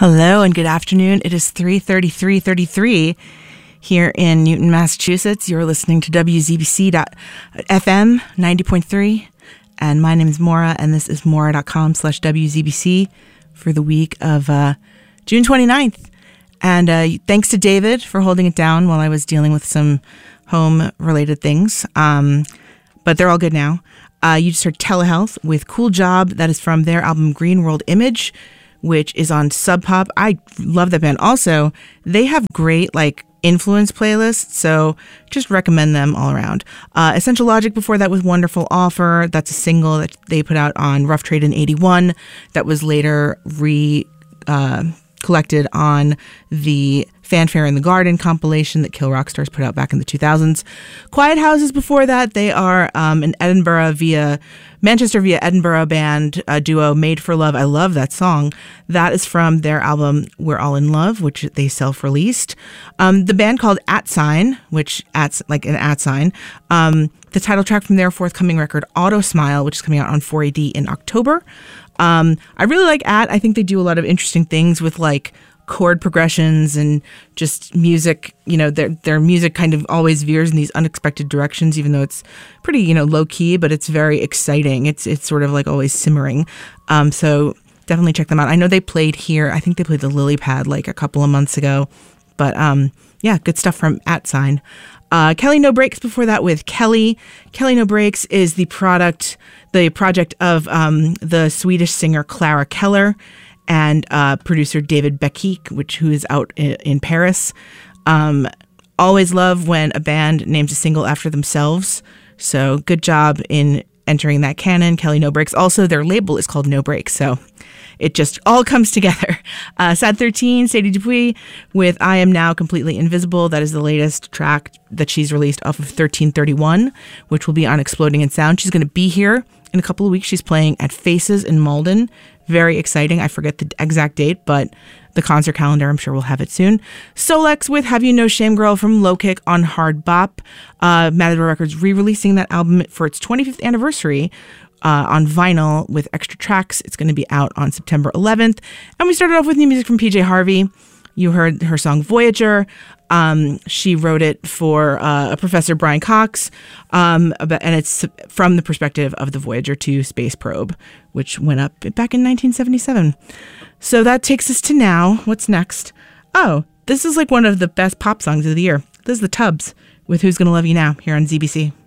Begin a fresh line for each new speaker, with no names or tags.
Hello and good afternoon. It is 3:33 here in Newton, Massachusetts. You're listening to WZBC.FM 90.3, and my name is Maura, and this is Maura.com/WZBC for the week of June 29th. And thanks to David for holding it down while I was dealing with some home-related things, but they're all good now. You just heard Telehealth with Cool Job. That is from their album Green World Image, which is on Sub Pop. I love that band. Also, they have great influence playlists, so just recommend them all around. Essential Logic before that with Wonderful Offer. That's a single that they put out on Rough Trade in 81 that was later collected on the Fanfare in the Garden compilation that Kill Rock Stars put out back in the 2000s. Quiet Houses before that, they are an Manchester via Edinburgh band duo, Made for Love. I love that song. That is from their album We're All in Love, which they self-released. The band called @Sign, which like an @ sign. The title track from their forthcoming record, Auto Smile, which is coming out on 4AD in October. I really like I think they do a lot of interesting things with chord progressions and just music. Their music kind of always veers in these unexpected directions, even though it's pretty, low key, but it's very exciting. It's sort of always simmering. So definitely check them out. I know they played here. I think they played the Lily Pad a couple of months ago, but yeah, good stuff from @Sign. Kelly No Breaks before that with Kelly. Kelly No Breaks is the project of the Swedish singer Clara Keller and producer David Beckik, who is out in Paris. Always love when a band names a single after themselves. So good job in entering that canon. Kelly No Breaks. Also, their label is called No Breaks. So it just all comes together. Sad 13, Sadie Dupuis with I Am Now Completely Invisible. That is the latest track that she's released off of 1331, which will be on Exploding in Sound. She's going to be here in a couple of weeks. She's playing at Faces in Malden. Very exciting. I forget the exact date, but the concert calendar, I'm sure we'll have it soon. Solex with Have You No Shame Girl from Low Kick on Hard Bop. Matador Records re-releasing that album for its 25th anniversary on vinyl with extra tracks. It's going to be out on September 11th. And we started off with new music from PJ Harvey. You heard her song Voyager. She wrote it for Professor Brian Cox, and it's from the perspective of the Voyager 2 space probe, which went up back in 1977. So that takes us to now. What's next? Oh, this is one of the best pop songs of the year. This is the Tubbs with Who's Gonna Love You Now here on ZBC.